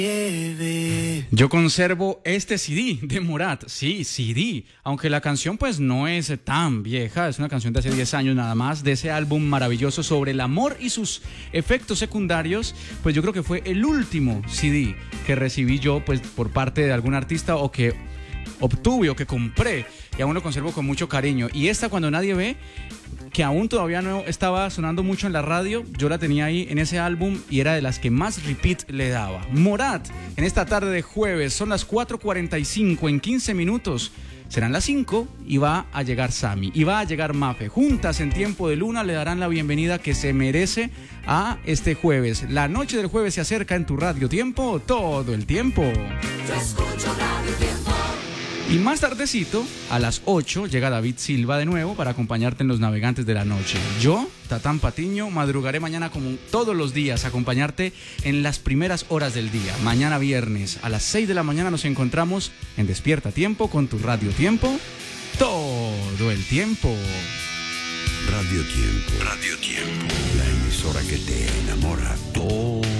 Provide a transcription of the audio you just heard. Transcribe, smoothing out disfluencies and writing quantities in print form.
Yo conservo este CD de Morat, sí, CD, aunque la canción pues no es tan vieja, es una canción de hace 10 años nada más, de ese álbum maravilloso sobre el amor y sus efectos secundarios, pues yo creo que fue el último CD que recibí yo pues por parte de algún artista o que obtuve o que compré y aún lo conservo con mucho cariño. Y esta Cuando Nadie Ve, que aún todavía no estaba sonando mucho en la radio, yo la tenía ahí en ese álbum y era de las que más repeat le daba. Morat, en esta tarde de jueves, son las 4:45, en 15 minutos serán las 5 y va a llegar Sammy y va a llegar Mafe. Juntas en Tiempo de Luna le darán la bienvenida que se merece a este jueves. La noche del jueves se acerca en tu Radio Tiempo todo el tiempo. Yo escucho Radio Tiempo. Y más tardecito, a las 8, llega David Silva de nuevo para acompañarte en Los Navegantes de la Noche. Yo, Tatán Patiño, madrugaré mañana como todos los días, acompañarte en las primeras horas del día. Mañana viernes, a las 6 de la mañana nos encontramos en Despierta Tiempo con tu Radio Tiempo todo el tiempo. Radio Tiempo. Radio Tiempo. La emisora que te enamora todo